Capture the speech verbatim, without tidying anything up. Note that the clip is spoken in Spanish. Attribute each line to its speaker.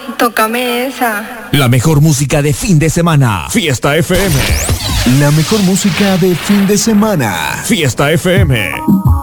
Speaker 1: tócame esa.
Speaker 2: La mejor música de fin de semana. Fiesta F M.
Speaker 3: La mejor música de fin de semana.
Speaker 2: Fiesta F M.